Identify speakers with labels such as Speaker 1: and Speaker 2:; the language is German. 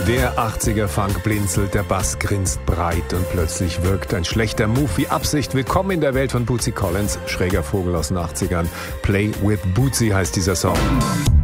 Speaker 1: Der 80er Funk blinzelt, der Bass grinst breit und plötzlich wirkt ein schlechter Move wie Absicht. Willkommen in der Welt von Bootsy Collins, schräger Vogel aus den 80ern. Play with Bootsy heißt dieser Song.